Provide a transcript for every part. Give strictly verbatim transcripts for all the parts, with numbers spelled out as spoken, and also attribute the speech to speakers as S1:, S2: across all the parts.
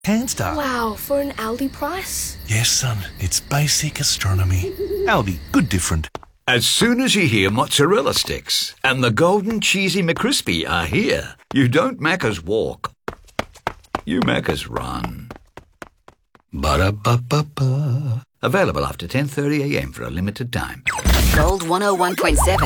S1: Canstar.
S2: Wow, for an Aldi price?
S1: Yes, son, it's basic astronomy. Aldi, good different.
S3: As soon as you hear mozzarella sticks and the golden cheesy McCrispy are here, you don't Macca's walk, you Macca's run. Ba-da-ba-ba-ba. Available after ten thirty a m for a limited time.
S4: Gold one oh one point seven.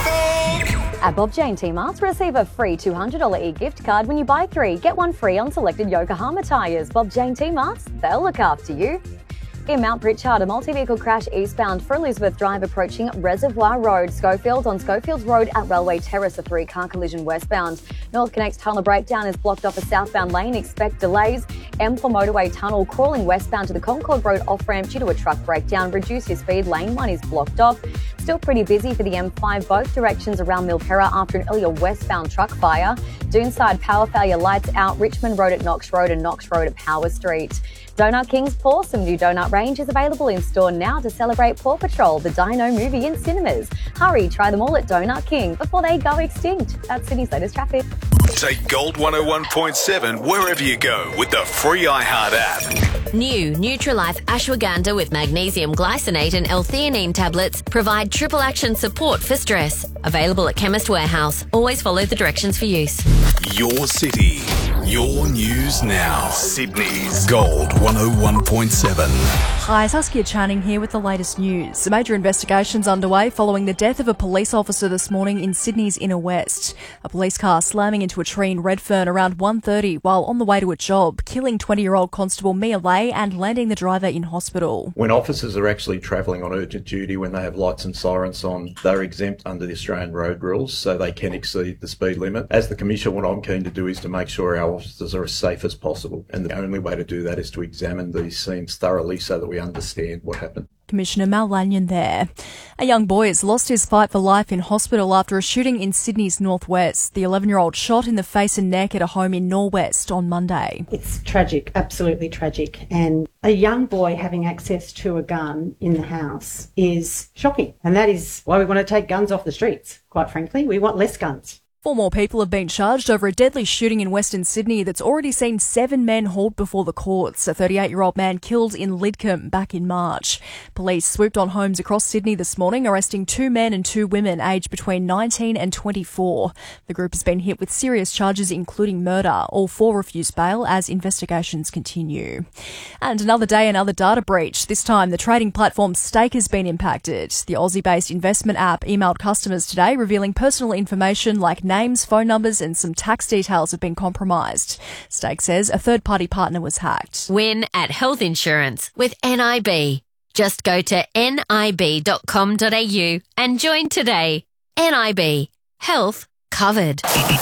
S5: At Bob Jane T-Marts, receive a free two hundred dollars e-gift card when you buy three. Get one free on selected Yokohama tyres. Bob Jane T-Marts, they'll look after you. In Mount Pritchard, a multi-vehicle crash eastbound for Elizabeth Drive approaching Reservoir Road. Schofield on Schofields Road at Railway Terrace, a three-car collision westbound. North Connect's tunnel breakdown is blocked off a southbound lane. Expect delays. M four motorway tunnel crawling westbound to the Concord Road off-ramp due to a truck breakdown. Reduce your speed. Lane one is blocked off. Still pretty busy for the M five both directions around Milperra after an earlier westbound truck fire. Doonside power failure, lights out. Richmond Road at Knox Road and Knox Road at Power Street. Donut King's Pawsome new donut range is available in store now to celebrate Paw Patrol, the Dino movie in cinemas. Hurry, try them all at Donut King before they go extinct. That's Sydney's latest traffic.
S6: Take Gold one oh one point seven wherever you go with the free iHeart app.
S7: New Nutrilife Ashwagandha with magnesium glycinate and L-theanine tablets provide triple action support for stress. Available at Chemist Warehouse. Always follow the directions for use.
S6: Your city, your news now. Sydney's Gold one oh one point seven.
S8: Hi, Saskia Channing here with the latest news. A major investigation's underway following the death of a police officer this morning in Sydney's Inner West. A police car slamming into a tree in Redfern around one thirty while on the way to a job, killing twenty-year-old Constable Mia Lay and landing the driver in hospital.
S9: When officers are actually travelling on urgent duty, when they have lights and sirens on, they're exempt under the Australian road rules, so they can exceed the speed limit. As the Commissioner, what I'm keen to do is to make sure our officers are as safe as possible, and the only way to do that is to examine these scenes thoroughly so that we understand what happened.
S8: Commissioner Mal Lanyon there. A young boy has lost his fight for life in hospital after a shooting in Sydney's northwest. The eleven-year-old shot in the face and neck at a home in Norwest on Monday.
S10: It's tragic, absolutely tragic. And a young boy having access to a gun in the house is shocking. And that is why we want to take guns off the streets, quite frankly. We want less guns.
S8: Four more people have been charged over a deadly shooting in Western Sydney that's already seen seven men hauled before the courts. A thirty-eight-year-old man killed in Lidcombe back in March. Police swooped on homes across Sydney this morning, arresting two men and two women aged between nineteen and twenty-four. The group has been hit with serious charges, including murder. All four refused bail as investigations continue. And another day, another data breach. This time, the trading platform Stake has been impacted. The Aussie-based investment app emailed customers today, revealing personal information like names, phone numbers and some tax details have been compromised. Stake says a third-party partner was hacked.
S7: Win at health insurance with N I B. Just go to N I B dot com dot A U and join today. N I B. Health covered.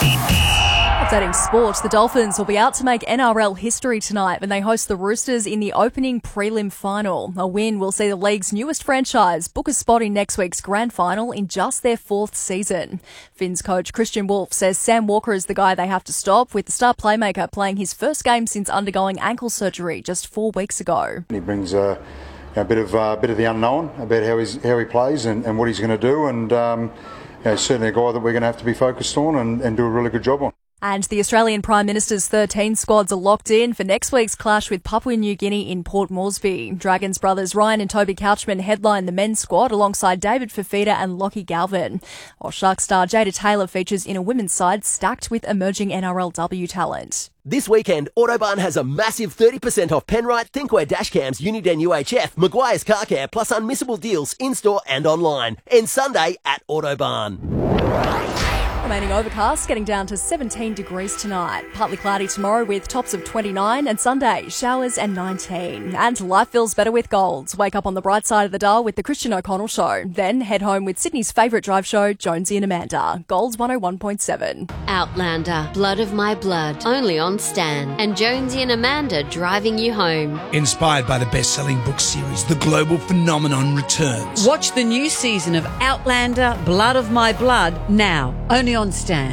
S8: Updating sport, the Dolphins will be out to make N R L history tonight when they host the Roosters in the opening prelim final. A win will see the league's newest franchise book a spot in next week's grand final in just their fourth season. Finns coach Christian Wolf says Sam Walker is the guy they have to stop, with the star playmaker playing his first game since undergoing ankle surgery just four weeks ago.
S11: He brings a, a bit of uh, bit of the unknown about how he's how he plays and, and what he's going to do, and um, you know, he's certainly a guy that we're going to have to be focused on and, and do a really good job on.
S8: And the Australian Prime Minister's thirteen squads are locked in for next week's clash with Papua New Guinea in Port Moresby. Dragons brothers Ryan and Toby Couchman headline the men's squad alongside David Fafita and Lockie Galvin. While Shark star Jada Taylor features in a women's side stacked with emerging N R L W talent.
S12: This weekend, Autobarn has a massive thirty percent off Penrite, Thinkware dashcams, Uniden U H F, Maguire's Car Care, plus unmissable deals in-store and online. And Sunday at Autobarn.
S8: Remaining overcast, getting down to seventeen degrees tonight. Partly cloudy tomorrow with tops of twenty-nine, and Sunday, showers and nineteen. And life feels better with Golds. Wake up on the bright side of the dial with the Christian O'Connell Show. Then head home with Sydney's favourite drive show, Jonesy and Amanda. Golds one oh one point seven.
S7: Outlander, Blood of My Blood, only on Stan. And Jonesy and Amanda driving you home.
S13: Inspired by the best-selling book series, the global phenomenon returns.
S14: Watch the new season of Outlander, Blood of My Blood, now, only on Stan.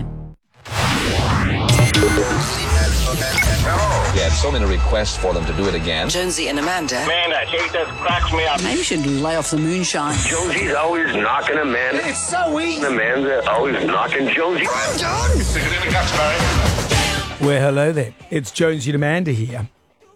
S15: We had so many requests for them to do it again.
S4: Jonesy and Amanda.
S16: Man, I hate that cracks me up.
S14: Maybe you should lay off the moonshine.
S16: Jonesy's always knocking Amanda.
S14: It's so easy.
S16: Amanda always knocking Jonesy.
S6: I'm done. Stick it in the guts, Barry.
S17: Well, hello there. It's Jonesy and Amanda here.